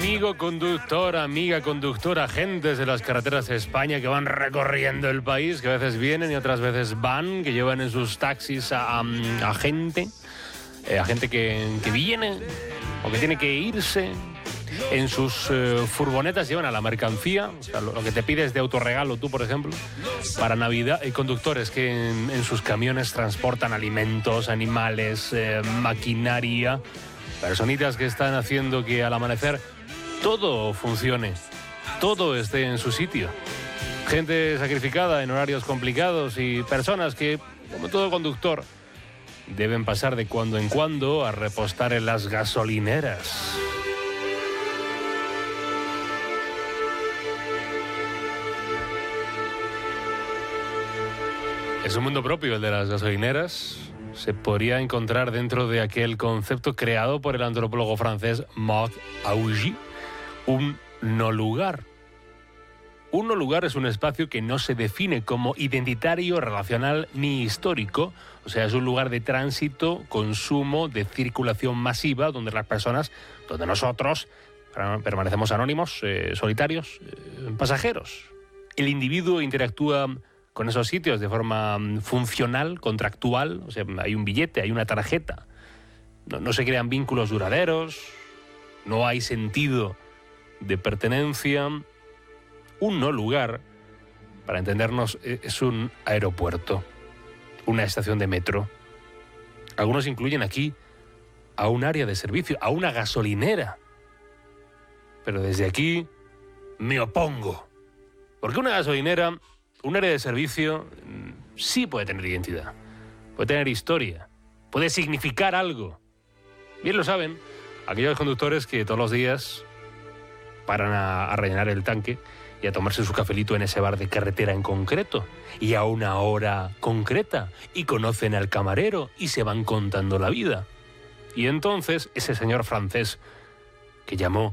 Amigo conductor, amiga conductora, agentes de las carreteras de España que van recorriendo el país, que a veces vienen y otras veces van, que llevan en sus taxis a gente que viene o que tiene que irse. En sus furgonetas llevan a la mercancía, o sea, lo que te pides de autorregalo tú, por ejemplo, para Navidad. Hay conductores que en sus camiones transportan alimentos, animales, maquinaria, personitas que están haciendo que al amanecer todo funcione, todo esté en su sitio. Gente sacrificada en horarios complicados y personas que, como todo conductor, deben pasar de cuando en cuando a repostar en las gasolineras. Es un mundo propio el de las gasolineras. Se podría encontrar dentro de aquel concepto creado por el antropólogo francés Marc Augé, un no lugar. Un no lugar es un espacio que no se define como identitario, relacional ni histórico. O sea, es un lugar de tránsito, consumo, de circulación masiva, donde las personas, donde nosotros permanecemos anónimos, solitarios, pasajeros. El individuo interactúa con esos sitios de forma funcional, contractual, o sea, hay un billete, hay una tarjeta, no se crean vínculos duraderos, no hay sentido de pertenencia. Un no lugar, para entendernos, es un aeropuerto, una estación de metro. Algunos incluyen aquí a un área de servicio, a una gasolinera. Pero desde aquí me opongo, porque una gasolinera, un área de servicio, sí puede tener identidad, puede tener historia, puede significar algo. Bien lo saben aquellos conductores que todos los días paran a rellenar el tanque y a tomarse su cafelito en ese bar de carretera en concreto, y a una hora concreta, y conocen al camarero y se van contando la vida. Y entonces ese señor francés que llamó